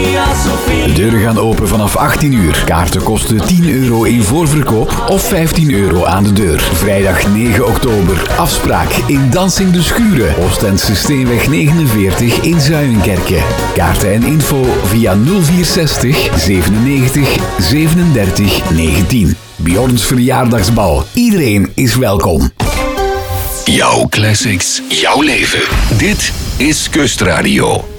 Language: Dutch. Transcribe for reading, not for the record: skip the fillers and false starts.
De deuren gaan open vanaf 18 uur. Kaarten kosten €10 in voorverkoop of €15 aan de deur. Vrijdag 9 oktober. Afspraak in Dansing de Schuren. Oostendse Steenweg 49 in Zuilenkerke. Kaarten en info via 0460 97 37 19. Bjorns verjaardagsbal. Iedereen is welkom. Jouw classics, jouw leven. Dit is Kustradio.